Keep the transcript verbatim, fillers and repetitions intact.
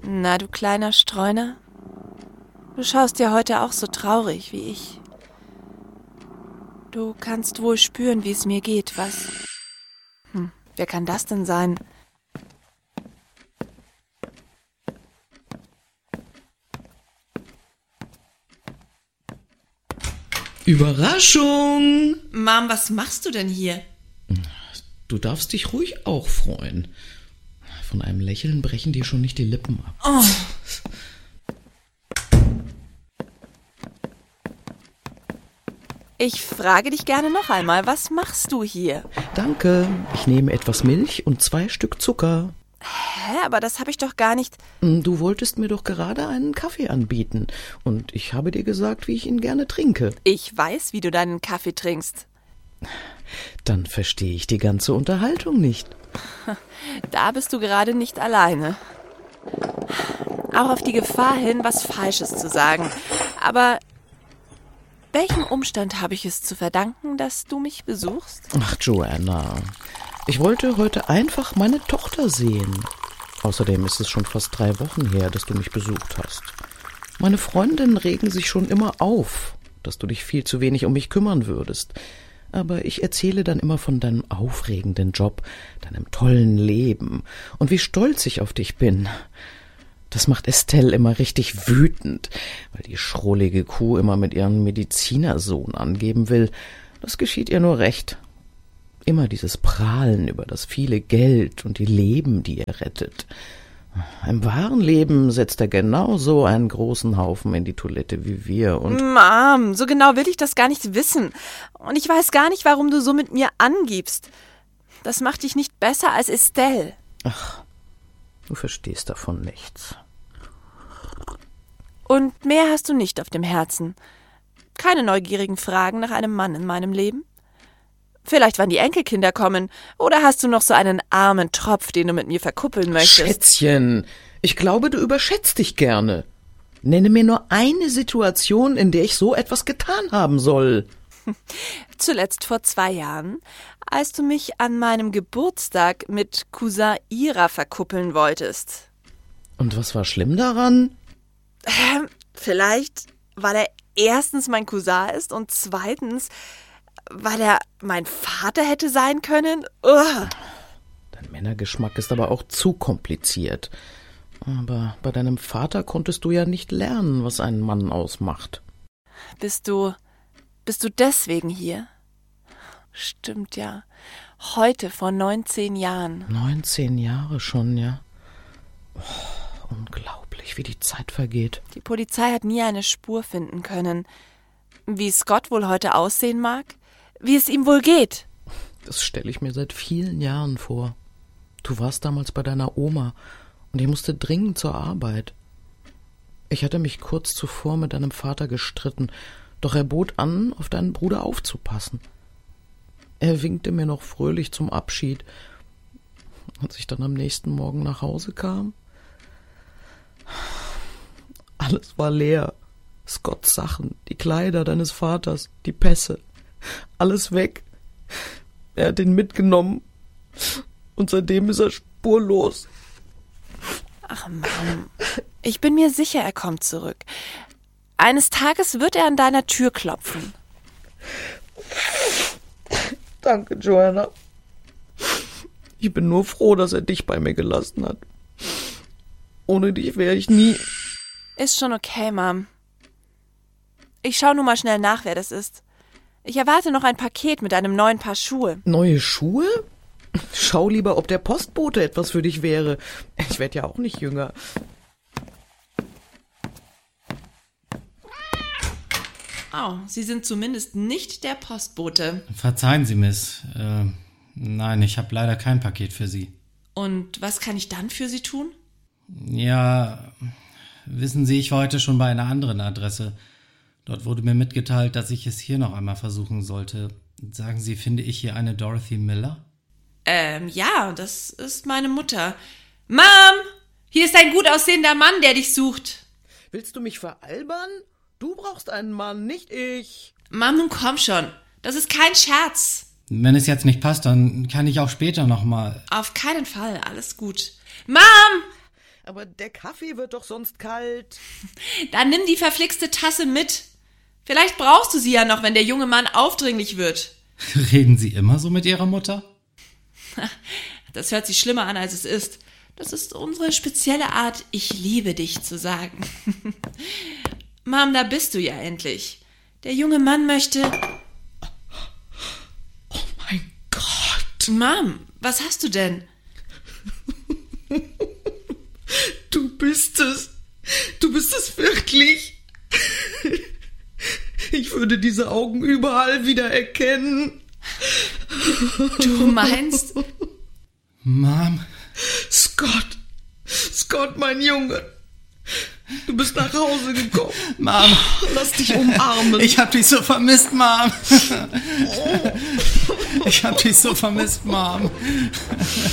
Na, du kleiner Streuner, du schaust ja heute auch so traurig wie ich. Du kannst wohl spüren, wie es mir geht, was? Hm, wer kann das denn sein? Überraschung! Mom, was machst du denn hier? Du darfst dich ruhig auch freuen. Von einem Lächeln brechen dir schon nicht die Lippen ab. Oh. Ich frage dich gerne noch einmal, was machst du hier? Danke, ich nehme etwas Milch und zwei Stück Zucker. Hä, aber das habe ich doch gar nicht... Du wolltest mir doch gerade einen Kaffee anbieten und ich habe dir gesagt, wie ich ihn gerne trinke. Ich weiß, wie du deinen Kaffee trinkst. Dann verstehe ich die ganze Unterhaltung nicht. Da bist du gerade nicht alleine. Auch auf die Gefahr hin, was Falsches zu sagen. Aber welchem Umstand habe ich es zu verdanken, dass du mich besuchst? Ach, Joanna, ich wollte heute einfach meine Tochter sehen. Außerdem ist es schon fast drei Wochen her, dass du mich besucht hast. Meine Freundinnen regen sich schon immer auf, dass du dich viel zu wenig um mich kümmern würdest. Aber ich erzähle dann immer von deinem aufregenden Job, deinem tollen Leben und wie stolz ich auf dich bin. Das macht Estelle immer richtig wütend, weil die schrullige Kuh immer mit ihrem Medizinersohn angeben will. Das geschieht ihr nur recht. Immer dieses Prahlen über das viele Geld und die Leben, die er rettet. Im wahren Leben setzt er genauso einen großen Haufen in die Toilette wie wir und... Mom, so genau will ich das gar nicht wissen. Und ich weiß gar nicht, warum du so mit mir angibst. Das macht dich nicht besser als Estelle. Ach, du verstehst davon nichts. Und mehr hast du nicht auf dem Herzen. Keine neugierigen Fragen nach einem Mann in meinem Leben? Vielleicht, wann die Enkelkinder kommen. Oder hast du noch so einen armen Tropf, den du mit mir verkuppeln möchtest? Schätzchen, ich glaube, du überschätzt dich gerne. Nenne mir nur eine Situation, in der ich so etwas getan haben soll. Zuletzt vor zwei Jahren, als du mich an meinem Geburtstag mit Cousin Ira verkuppeln wolltest. Und was war schlimm daran? Ähm, vielleicht, weil er erstens mein Cousin ist und zweitens... weil er mein Vater hätte sein können? Uah. Dein Männergeschmack ist aber auch zu kompliziert. Aber bei deinem Vater konntest du ja nicht lernen, was einen Mann ausmacht. Bist du, bist du deswegen hier? Stimmt ja. Heute vor neunzehn Jahren. Neunzehn Jahre schon, ja? Oh, unglaublich, wie die Zeit vergeht. Die Polizei hat nie eine Spur finden können. Wie Scott wohl heute aussehen mag? Wie es ihm wohl geht? Das stelle ich mir seit vielen Jahren vor. Du warst damals bei deiner Oma und ich musste dringend zur Arbeit. Ich hatte mich kurz zuvor mit deinem Vater gestritten, doch er bot an, auf deinen Bruder aufzupassen. Er winkte mir noch fröhlich zum Abschied. Als ich dann am nächsten Morgen nach Hause kam, alles war leer. Scotts Sachen, die Kleider deines Vaters, die Pässe, alles weg. Er hat ihn mitgenommen und seitdem ist er spurlos. Ach Mann, ich bin mir sicher, er kommt zurück. Eines Tages wird er an deiner Tür klopfen. Danke, Joanna. Ich bin nur froh, dass er dich bei mir gelassen hat. Ohne dich wäre ich nie... Ist schon okay, Mom. Ich schau nur mal schnell nach, wer das ist. Ich erwarte noch ein Paket mit einem neuen Paar Schuhe. Neue Schuhe? Schau lieber, ob der Postbote etwas für dich wäre. Ich werde ja auch nicht jünger. Oh, Sie sind zumindest nicht der Postbote. Verzeihen Sie, Miss. Äh, nein, ich habe leider kein Paket für Sie. Und was kann ich dann für Sie tun? Ja, wissen Sie, ich war heute schon bei einer anderen Adresse. Dort wurde mir mitgeteilt, dass ich es hier noch einmal versuchen sollte. Sagen Sie, finde ich hier eine Dorothy Miller? Ähm, ja, das ist meine Mutter. Mom, hier ist ein gut aussehender Mann, der dich sucht. Willst du mich veralbern? Du brauchst einen Mann, nicht ich. Mom, nun komm schon. Das ist kein Scherz. Wenn es jetzt nicht passt, dann kann ich auch später noch mal. Auf keinen Fall, alles gut. Mom! Aber der Kaffee wird doch sonst kalt. Dann nimm die verflixte Tasse mit. Vielleicht brauchst du sie ja noch, wenn der junge Mann aufdringlich wird. Reden Sie immer so mit Ihrer Mutter? Das hört sich schlimmer an, als es ist. Das ist unsere spezielle Art, ich liebe dich zu sagen. Mom, da bist du ja endlich. Der junge Mann möchte... Oh mein Gott. Mom, was hast du denn? Du bist es. Du bist es wirklich. Ich würde diese Augen überall wieder erkennen. Du meinst? Mom. Scott. Scott, mein Junge. Du bist nach Hause gekommen. Mom. Lass dich umarmen. Ich hab dich so vermisst, Mom. Ich hab dich so vermisst, Mom.